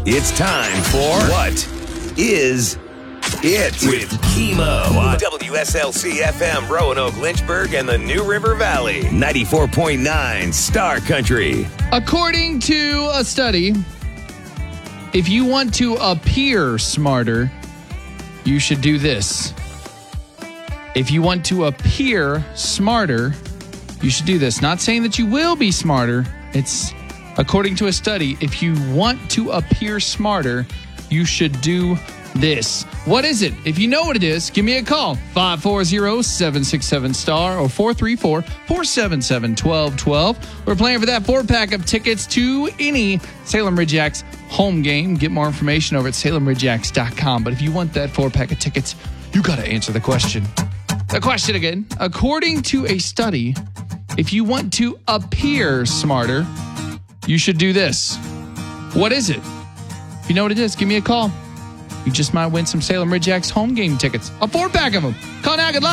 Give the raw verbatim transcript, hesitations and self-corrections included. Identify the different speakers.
Speaker 1: It's time for What Is It? With Chemo on W S L C F M, Roanoke, Lynchburg, and the New River Valley. ninety-four point nine Star Country.
Speaker 2: According to a study, if you want to appear smarter, you should do this. If you want to appear smarter, you should do this. Not saying that you will be smarter. It's according to a study, if you want to appear smarter, you should do this. What is it? If you know what it is, give me a call. five four zero, seven six seven, STAR or four three four, four seven seven, one two one two. We're playing for that four-pack of tickets to any Salem Ridgeax home game. Get more information over at salem ridgeax dot com. But if you want that four-pack of tickets, you got to answer the question. The question again. According to a study, if you want to appear smarter, you should do this. What is it? If you know what it is, give me a call. You just might win some Salem Ridgeax home game tickets. A four-pack of them. Call now. Good luck.